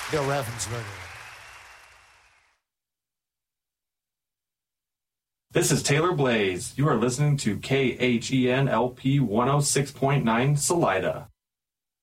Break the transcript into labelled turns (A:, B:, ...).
A: Bill Ravensburger.
B: This is Taylor Blaze. You are listening to KHEN LP 106.9 Salida.